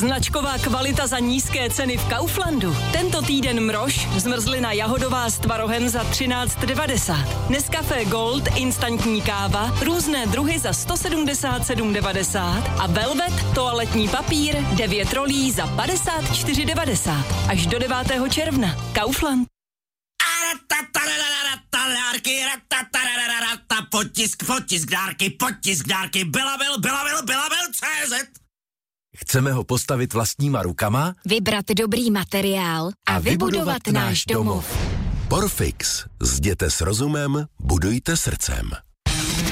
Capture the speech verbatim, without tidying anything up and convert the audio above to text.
Značková kvalita za nízké ceny v Kauflandu. Tento týden mrož, zmrzlina jahodová s tvarohem za třináct devadesát. Nescafé Gold, instantní káva, různé druhy za sto sedmdesát sedm devadesát a Velvet, toaletní papír, devět rolí za padesát čtyři devadesát. Až do devátého června. Kaufland. Potisk, potisk dárky, potisk dárky, Belavil, Belavil, Belavil, C Z. Chceme ho postavit vlastníma rukama, vybrat dobrý materiál a, a vybudovat, vybudovat náš domov. Porfix. Zděte s rozumem, budujte srdcem.